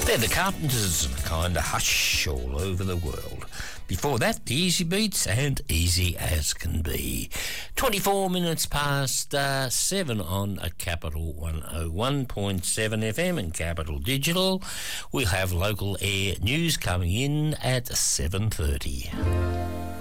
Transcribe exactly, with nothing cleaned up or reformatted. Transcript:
They're the Carpenters and a kind of hush all over the world. Before that, the Easy Beats and Easy As Can Be. twenty-four minutes past uh, seven on a Capital one oh one point seven F M and Capital Digital. We'll have local air news coming in at seven thirty.